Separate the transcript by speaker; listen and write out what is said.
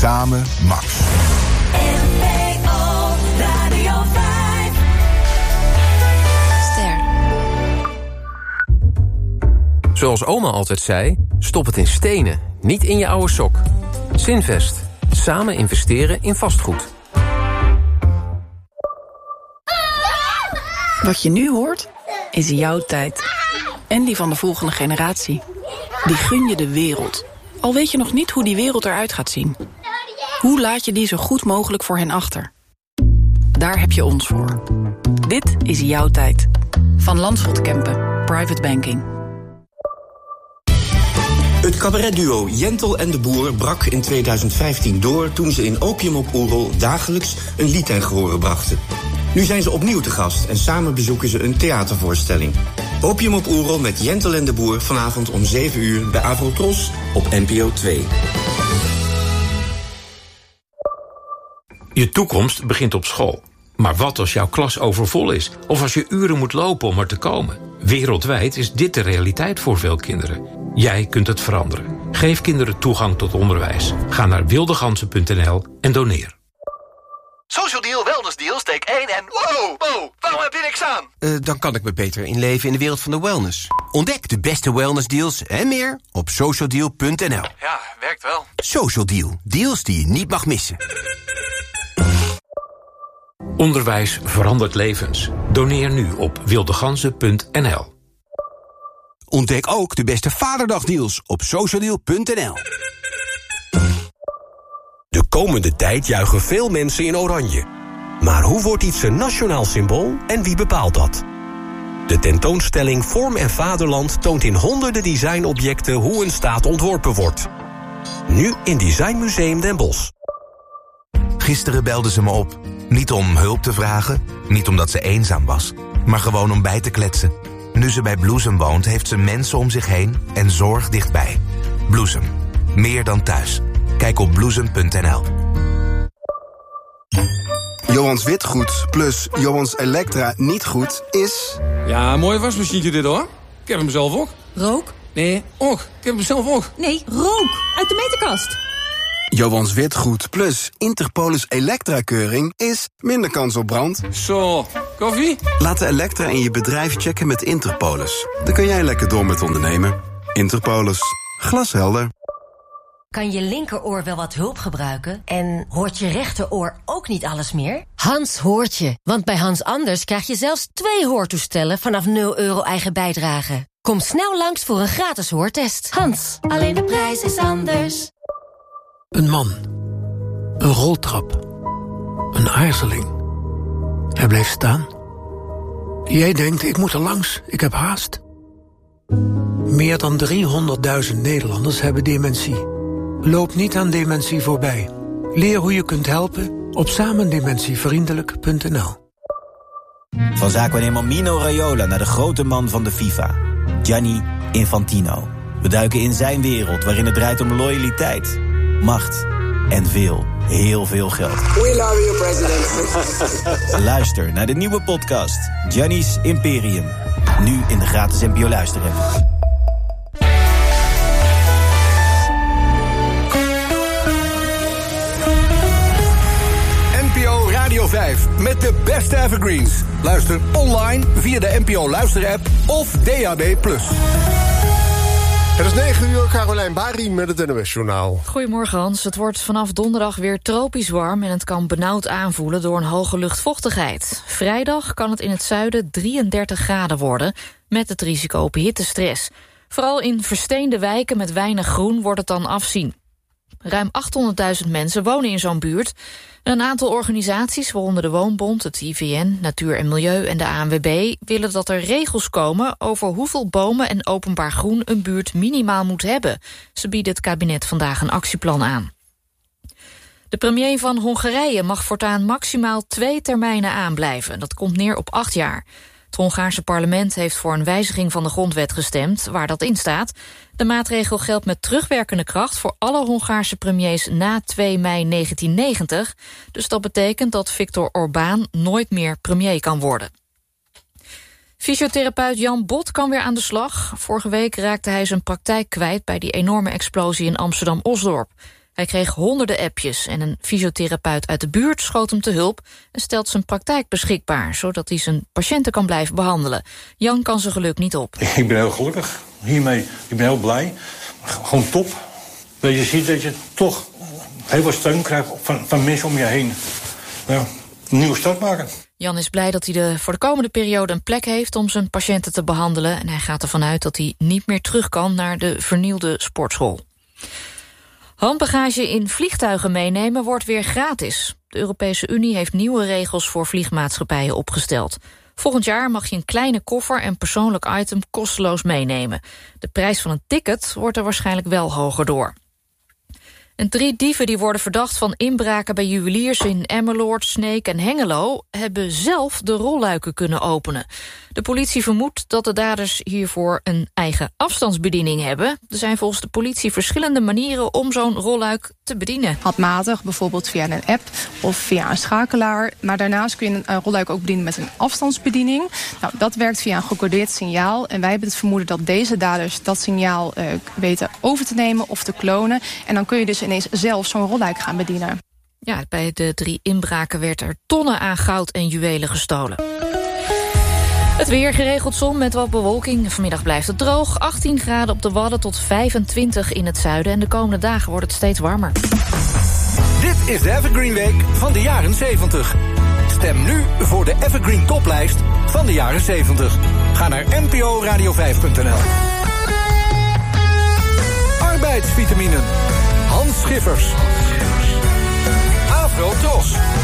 Speaker 1: Samen Max.
Speaker 2: NPO Radio 5.
Speaker 3: Ster.
Speaker 4: Zoals oma altijd zei, stop het in stenen, niet in je oude sok. Zinvest. Samen investeren in vastgoed.
Speaker 3: Wat je nu hoort, is jouw tijd. En die van de volgende generatie. Die gun je de wereld. Al weet je nog niet hoe die wereld eruit gaat zien. Hoe laat je die zo goed mogelijk voor hen achter? Daar heb je ons voor. Dit is jouw tijd. Van Landschot Kempen. Private Banking.
Speaker 5: Het cabaretduo Jentel en de Boer brak in 2015 door toen ze in Opium op Oerol dagelijks een lied ten gehore brachten. Nu zijn ze opnieuw te gast en samen bezoeken ze een theatervoorstelling. Opium op Oerol met Jentel en de Boer vanavond om 7 uur bij Avrotros op NPO 2.
Speaker 6: Je toekomst begint op school. Maar wat als jouw klas overvol is? Of als je uren moet lopen om er te komen? Wereldwijd is dit de realiteit voor veel kinderen. Jij kunt het veranderen. Geef kinderen toegang tot onderwijs. Ga naar wildegansen.nl en doneer.
Speaker 7: Social Deal, Wellness Deal, steek 1 en... Wow, waarom heb je niks aan?
Speaker 8: Dan kan ik me beter inleven in de wereld van de wellness. Ontdek de beste wellnessdeals en meer op socialdeal.nl.
Speaker 7: Ja, werkt wel.
Speaker 8: Social Deal, deals die je niet mag missen.
Speaker 6: Onderwijs verandert levens. Doneer nu op wildegansen.nl.
Speaker 8: Ontdek ook de beste Vaderdagdeals op socialdeal.nl.
Speaker 9: De komende tijd juichen veel mensen in oranje. Maar hoe wordt iets een nationaal symbool en wie bepaalt dat? De tentoonstelling Vorm en Vaderland toont in honderden designobjecten hoe een staat ontworpen wordt. Nu in Designmuseum Den Bosch.
Speaker 1: Gisteren belde ze me op. Niet om hulp te vragen, niet omdat ze eenzaam was, maar gewoon om bij te kletsen. Nu ze bij Bloesem woont, heeft ze mensen om zich heen en zorg dichtbij. Bloesem. Meer dan thuis. Kijk op bloesem.nl.
Speaker 10: Johans witgoed plus Johans Elektra niet goed is...
Speaker 11: Ja, mooi wasmachientje dit hoor. Ik heb hem zelf ook.
Speaker 12: Rook?
Speaker 11: Nee, och, ik heb hem zelf ook.
Speaker 12: Nee, rook. Uit de meterkast.
Speaker 10: Johans witgoed plus Interpolis Elektra-keuring is minder kans op brand.
Speaker 11: Zo, koffie?
Speaker 10: Laat de Elektra in je bedrijf checken met Interpolis. Dan kun jij lekker door met ondernemen. Interpolis. Glashelder.
Speaker 13: Kan je linkeroor wel wat hulp gebruiken? En hoort je rechteroor ook niet alles meer? Hans hoort je, want bij Hans Anders krijg je zelfs 2 hoortoestellen vanaf €0 eigen bijdrage. Kom snel langs voor een gratis hoortest. Hans, alleen de prijs is anders.
Speaker 14: Een man. Een roltrap. Een aarzeling. Hij bleef staan. Jij denkt, ik moet er langs, ik heb haast. Meer dan 300.000 Nederlanders hebben dementie. Loop niet aan dementie voorbij. Leer hoe je kunt helpen op samendementievriendelijk.nl.
Speaker 15: Van zaakwaarnemer Mino Raiola naar de grote man van de FIFA, Gianni Infantino. We duiken in zijn wereld waarin het draait om loyaliteit, macht en heel veel geld.
Speaker 16: We love you, president.
Speaker 15: Luister naar de nieuwe podcast Gianni's Imperium. Nu in de gratis NPO Luister-app.
Speaker 17: NPO Radio 5 met de beste evergreens. Luister online via de NPO Luister-app of DAB+.
Speaker 18: Het is 9 uur, Carolijn Bari met het NOS-journaal.
Speaker 19: Goedemorgen Hans. Het wordt vanaf donderdag weer tropisch warm en het kan benauwd aanvoelen door een hoge luchtvochtigheid. Vrijdag kan het in het zuiden 33 graden worden, met het risico op hittestress. Vooral in versteende wijken met weinig groen wordt het dan afzien. Ruim 800.000 mensen wonen in zo'n buurt. Een aantal organisaties, waaronder de Woonbond, het IVN, Natuur en Milieu en de ANWB, willen dat er regels komen over hoeveel bomen en openbaar groen een buurt minimaal moet hebben. Ze bieden het kabinet vandaag een actieplan aan. De premier van Hongarije mag voortaan maximaal 2 termijnen aanblijven. Dat komt neer op 8 jaar. Het Hongaarse parlement heeft voor een wijziging van de grondwet gestemd, waar dat in staat. De maatregel geldt met terugwerkende kracht voor alle Hongaarse premiers na 2 mei 1990. Dus dat betekent dat Viktor Orbán nooit meer premier kan worden. Fysiotherapeut Jan Bot kan weer aan de slag. Vorige week raakte hij zijn praktijk kwijt bij die enorme explosie in Amsterdam-Osdorp. Hij kreeg honderden appjes en een fysiotherapeut uit de buurt schoot hem te hulp en stelt zijn praktijk beschikbaar, zodat hij zijn patiënten kan blijven behandelen. Jan kan zijn geluk niet op.
Speaker 16: Ik ben heel gelukkig hiermee. Ik ben heel blij. Gewoon top. Dat je ziet dat je toch heel veel steun krijgt van mensen om je heen. Ja, een nieuwe start maken.
Speaker 19: Jan is blij dat hij voor de komende periode een plek heeft om zijn patiënten te behandelen. En hij gaat ervan uit dat hij niet meer terug kan naar de vernielde sportschool. Handbagage in vliegtuigen meenemen wordt weer gratis. De Europese Unie heeft nieuwe regels voor vliegmaatschappijen opgesteld. Volgend jaar mag je een kleine koffer en persoonlijk item kosteloos meenemen. De prijs van een ticket wordt er waarschijnlijk wel hoger door. En 3 dieven die worden verdacht van inbraken bij juweliers in Emmeloord, Sneek en Hengelo hebben zelf de rolluiken kunnen openen. De politie vermoedt dat de daders hiervoor een eigen afstandsbediening hebben. Er zijn volgens de politie verschillende manieren om zo'n rolluik te bedienen.
Speaker 20: Handmatig, bijvoorbeeld via een app of via een schakelaar. Maar daarnaast kun je een rolluik ook bedienen met een afstandsbediening. Nou, dat werkt via een gecodeerd signaal. En wij hebben het vermoeden dat deze daders dat signaal weten over te nemen of te klonen. En dan kun je dus ineens zelf zo'n rolluik gaan bedienen.
Speaker 19: Ja, bij de 3 inbraken werd er tonnen aan goud en juwelen gestolen. Het weer, geregeld zon met wat bewolking. Vanmiddag blijft het droog. 18 graden op de Wadden tot 25 in het zuiden. En de komende dagen wordt het steeds warmer.
Speaker 17: Dit is de Evergreen Week van de jaren 70. Stem nu voor de Evergreen Toplijst van de jaren 70. Ga naar nporadio5.nl. Arbeidsvitaminen. Hans Schiffers. Afro Tros.